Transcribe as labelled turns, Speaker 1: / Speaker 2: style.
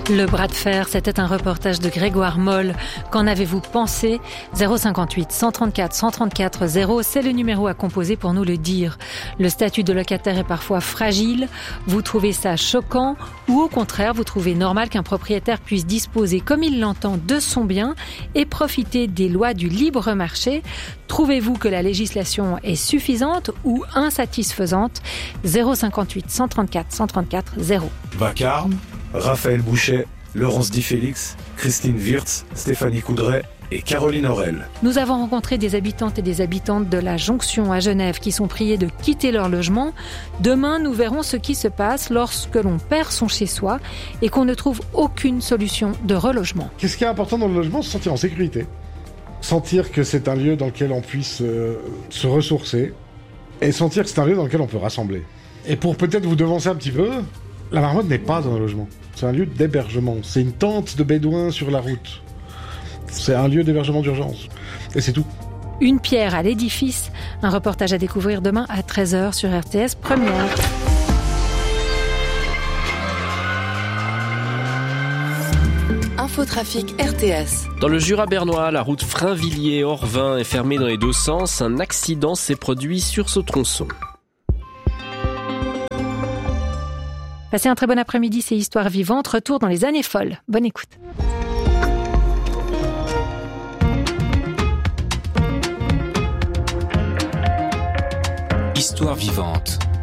Speaker 1: Le bras de fer, c'était un reportage de Grégoire Moll. Qu'en avez-vous pensé ? 058 134 134 0, c'est le numéro à composer pour nous le dire. Le statut de locataire est parfois fragile. Vous trouvez ça choquant ou au contraire, vous trouvez normal qu'un propriétaire puisse disposer comme il l'entend de son bien et profiter des lois du libre marché ? Trouvez-vous que la législation est suffisante ou insatisfaisante ? 058 134 134 0.
Speaker 2: Vacarme, Raphaël Bouchet, Laurence Di Félix, Christine Wirtz, Stéphanie Coudray et Caroline Aurel.
Speaker 1: Nous avons rencontré des habitantes et des habitantes de la Jonction à Genève qui sont priés de quitter leur logement. Demain, nous verrons ce qui se passe lorsque l'on perd son chez-soi et qu'on ne trouve aucune solution de relogement.
Speaker 3: Qu'est-ce qui est important dans le logement ? Se sentir en sécurité. Sentir que c'est un lieu dans lequel on puisse se ressourcer et sentir que c'est un lieu dans lequel on peut rassembler. Et pour peut-être vous devancer un petit peu, la marmotte n'est pas un logement. C'est un lieu d'hébergement. C'est une tente de bédouins sur la route. C'est un lieu d'hébergement d'urgence. Et c'est tout.
Speaker 1: Une pierre à l'édifice. Un reportage à découvrir demain à 13h sur RTS Première.
Speaker 4: Infotrafic RTS.
Speaker 5: Dans le Jura bernois, la route Frainvilliers-Orvin est fermée dans les deux sens. Un accident s'est produit sur ce tronçon.
Speaker 1: Passez un très bon après-midi, c'est Histoire vivante. Retour dans les années folles. Bonne écoute.
Speaker 6: Histoire vivante.